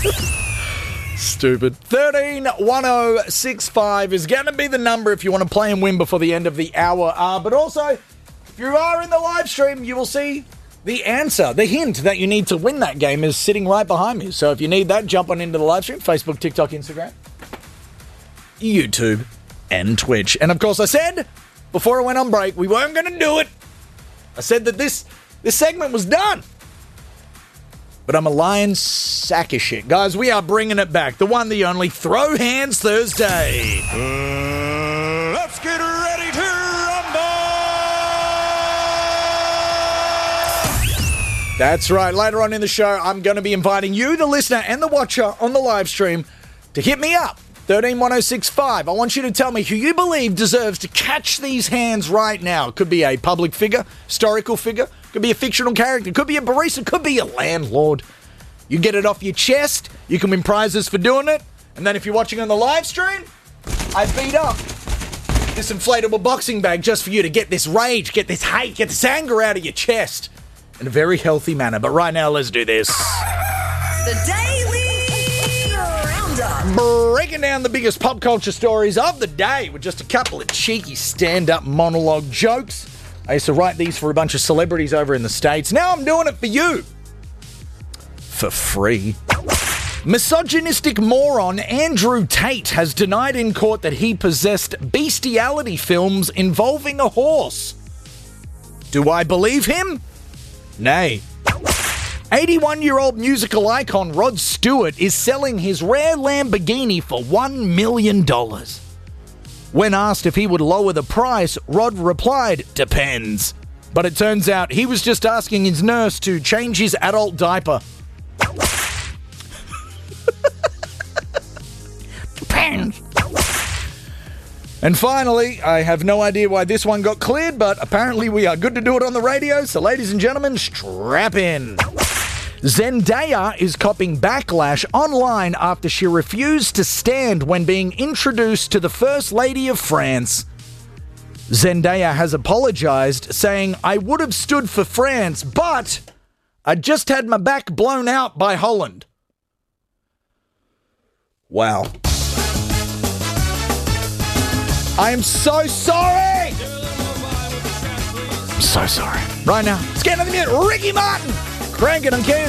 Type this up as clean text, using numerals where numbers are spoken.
Stupid. 131065 is going to be the number if you want to play and win before the end of the hour. But also, if you are in the live stream, you will see the answer. The hint that you need to win that game is sitting right behind me. So if you need that, jump on into the live stream. Facebook, TikTok, Instagram, YouTube, and Twitch. And of course, I said before I went on break, we weren't going to do it. I said that this segment was done. But I'm a lying sack of shit. Guys, we are bringing it back. The one, the only, Throw Hands Thursday. Let's get ready to rumble! That's right. Later on in the show, I'm going to be inviting you, the listener and the watcher on the live stream, to hit me up. 131065. I want you to tell me who you believe deserves to catch these hands right now. It could be a public figure, historical figure, could be a fictional character, could be a barista, could be a landlord. You get it off your chest, you can win prizes for doing it, and then if you're watching on the live stream, I beat up this inflatable boxing bag just for you to get this rage, get this hate, get this anger out of your chest in a very healthy manner. But right now, let's do this. The Daily Roundup. Breaking down the biggest pop culture stories of the day with just a couple of cheeky stand-up monologue jokes. I used to write these for a bunch of celebrities over in the States. Now I'm doing it for you. For free. Misogynistic moron Andrew Tate has denied in court that he possessed bestiality films involving a horse. Do I believe him? Nay. 81-year-old musical icon Rod Stewart is selling his rare Lamborghini for $1 million. When asked if he would lower the price, Rod replied, "Depends." But it turns out he was just asking his nurse to change his adult diaper. Depends. And finally, I have no idea why this one got cleared, but apparently we are good to do it on the radio, so ladies and gentlemen, strap in. Zendaya is copping backlash online after she refused to stand when being introduced to the First Lady of France. Zendaya has apologized, saying, "I would have stood for France, but I just had my back blown out by Holland." Wow. I am so sorry! I'm so sorry. Right now, let's get another minute. Ricky Martin! Crank it on King.